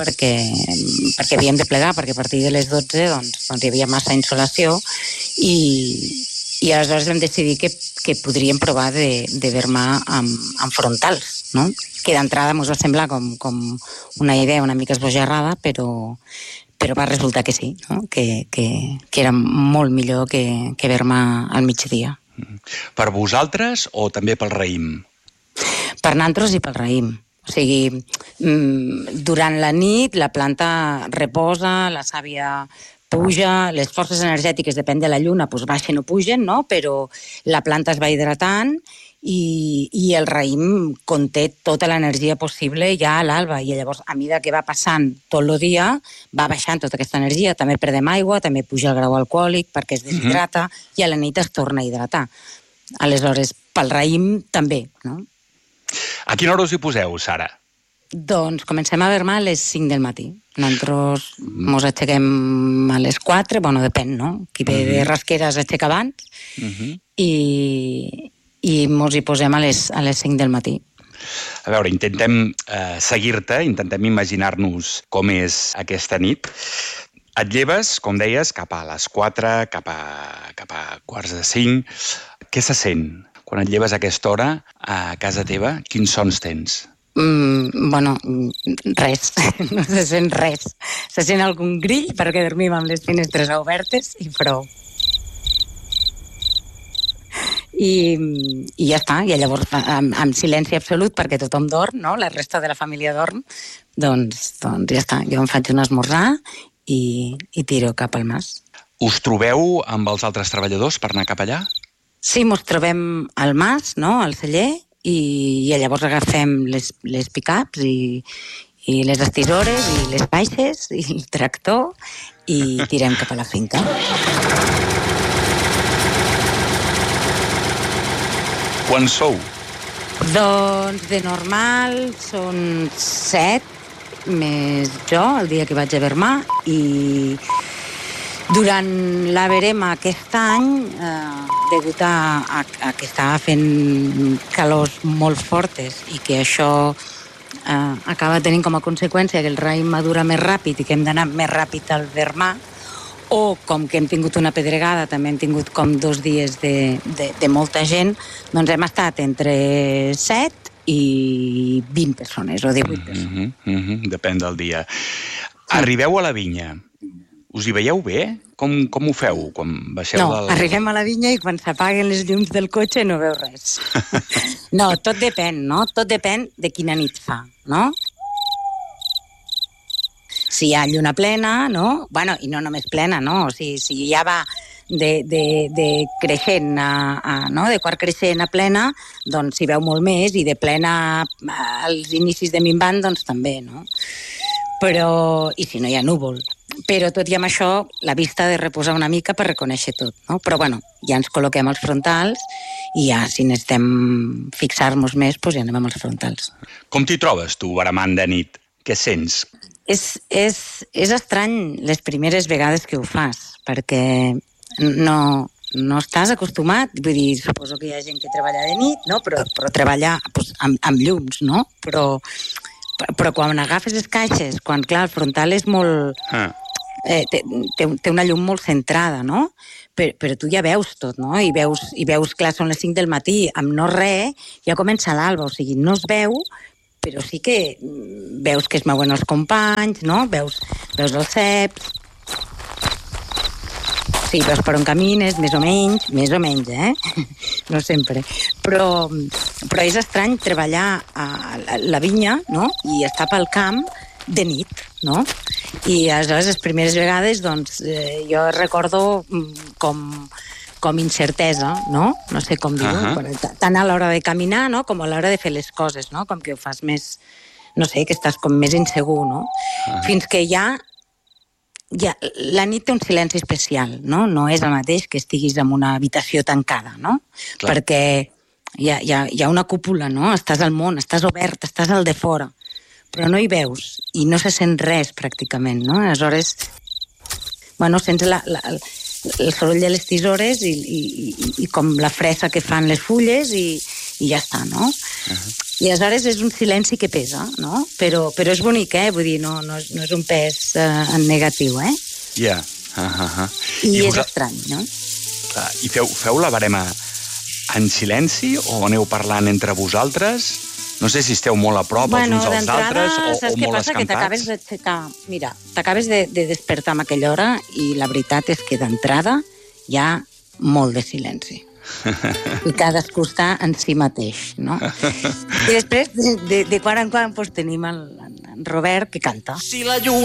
perquè havíem de plegar, perquè a partir de les 12 doncs hi havia massa insolació i aleshores vam decidir que podríem provar de vermar amb frontals, no? Que d'entrada ens va semblar com una idea una mica esbojarrada, però va resultar que sí, no? que era molt millor que vermar al migdia. Per vosaltres o també pel raïm? Per nosaltres i pel raïm. O sigui, durant la nit la planta reposa, la sàvia puja, les forces energètiques, depèn de la lluna, doncs baixen o pugen, no? Però la planta es va hidratant i el raïm conté tota l'energia possible ja a l'alba, i llavors a mesura que va passant tot el dia va baixant tota aquesta energia, també perdem aigua, també puja el grau alcohòlic perquè es deshidrata i a la nit es torna a hidratar. Aleshores, pel raïm també, no? A quina hora us hi poseu, Sara? Doncs comencem a vermar a les 5 del matí. Nosaltres ens aixequem a les 4, bueno, depèn, no? Qui ve de rasquera s'aixeca abans i ens hi posem a les 5 del matí. A veure, intentem seguir-te, intentem imaginar-nos com és aquesta nit. Et lleves, com deies, cap a les 4, cap a quarts de 5. Què se sent quan et lleves a aquesta hora a casa teva? Quins sons tens? Bueno, res, no se sent res. Se sent algun grill perquè dormim amb les finestres obertes i prou. I ja està, i llavors amb silenci absolut perquè tothom dorm, no? La resta de la família dorm, doncs ja està, jo em faig un esmorzar i tiro cap al mas. Us trobeu amb els altres treballadors per anar cap allà? Sí, ens trobem al mas, no? Al celler, i llavors agafem les pick-ups i les estisores i les baixes i el tractor i tirem cap a la finca. Quants sou? Doncs de normal són 7 més jo el dia que vaig a vermar, i durant la verema aquest any, degut a que estava fent calors molt fortes i que això acaba tenint com a conseqüència que el raïm madura més ràpid i que hem d'anar més ràpid al vermar, o com que hem tingut una pedregada, també hem tingut com 2 dies de molta gent, doncs hem estat entre 7 i 20 persones o 18 persones. Depèn del dia. Arribeu a la vinya. Us hi veieu bé? Com ho feu quan baixeu del... No, arribem a la vinya i quan s'apaguen les llums del cotxe no veu res. No, tot depèn, no? Tot depèn de quina nit fa, no? Si hi ha lluna plena, no? Bueno, i no només plena, no? O sigui, si ja va de creixent no? De quart creixent a plena, doncs s'hi veu molt més, i de plena als inicis de minvant, doncs també, no? Però, i si no hi ha núvol. Però tot i amb això, la vista ha de reposar una mica per reconèixer tot, no? Però bueno, ja ens col·loquem els frontals i ja, si necessitem fixar-nos més, doncs ja anem amb els frontals. Com t'hi trobes, tu, veremant de nit? Què sents? És estrany les primeres vegades que ho fas, perquè no estàs acostumat, vull dir, suposo que hi ha gent que treballa de nit, no? Però treballar doncs, amb llums, no? Però quan agafes les caixes, quan, clar, el frontal és molt... té una llum molt centrada, no? Però tu ja veus tot, no? I veus, clar, són les 5 del matí, amb no res, ja comença l'alba, o sigui, no es veu, però sí que veus que es mouen els companys, no? Veus els ceps, sí, veus per on camines, més o menys, no sempre. Però és estrany treballar a la vinya, no? I estar pel camp de nit, no? I aleshores les primeres vegades, doncs, jo recordo com incertesa, no? No sé com dir-ho, tant a l'hora de caminar, no? Com a l'hora de fer les coses, no? Com que ho fas més, no sé, que estàs com més insegur, no? Fins que ja la nit té un silenci especial, no? No és el mateix que estiguis en una habitació tancada, no? Clar. Perquè hi ha una cúpula, no? Estàs al món, estàs obert, estàs al de fora, però no hi veus i no se sent res pràcticament, no? Aleshores, bueno, sents el soroll de les tisores i com la fressa que fan les fulles i ja està, no? I aleshores és un silenci que pesa, no? Però és bonic, vull dir, no és un pes en negatiu, Ja. I és estrany, no? I feu la barema en silenci o aneu parlant entre vosaltres? No sé si esteu molt a prop els uns als altres o molt escampats. Saps què passa? Que t'acabes d'aixecar... Mira, t'acabes de despertar a aquella hora i la veritat és que d'entrada hi ha molt de silenci. I cadascú està en si mateix, no? I després, de quan en quan, tenim el Robert que canta. Si la llum